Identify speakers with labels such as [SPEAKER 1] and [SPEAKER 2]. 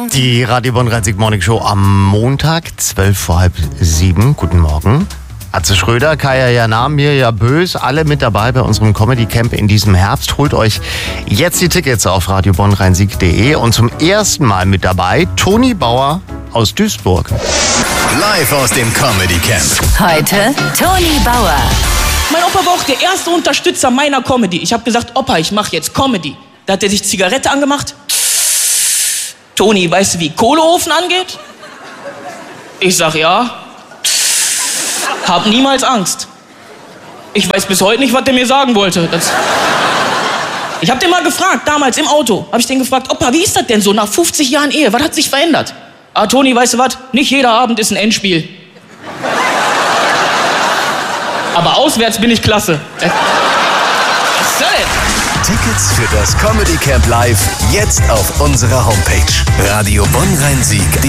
[SPEAKER 1] Die Radio Bonn-Rhein-Sieg Morning Show am Montag, 6:12. Guten Morgen. Atze Schröder, Kaya Jana, Mirja Bös, alle mit dabei bei unserem Comedy Camp in diesem Herbst. Holt euch jetzt die Tickets auf radiobonnrheinsieg.de und zum ersten Mal mit dabei Toni Bauer aus Duisburg.
[SPEAKER 2] Live aus dem Comedy Camp.
[SPEAKER 3] Heute Toni Bauer.
[SPEAKER 4] Mein Opa war auch der erste Unterstützer meiner Comedy. Ich habe gesagt, Opa, ich mache jetzt Comedy. Da hat er sich Zigarette angemacht. Toni, weißt du, wie Kohleofen angeht? Ich sag, ja. Hab niemals Angst. Ich weiß bis heute nicht, was der mir sagen wollte. Ich hab den mal gefragt, damals im Auto. Hab ich den gefragt, Opa, wie ist das denn so nach 50 Jahren Ehe? Was hat sich verändert? Ah, Toni, weißt du was? Nicht jeder Abend ist ein Endspiel. Aber auswärts bin ich klasse. Was soll denn?
[SPEAKER 2] Tickets für das Comedy Camp live jetzt auf unserer Homepage. Radio Bonn-Rhein-Sieg.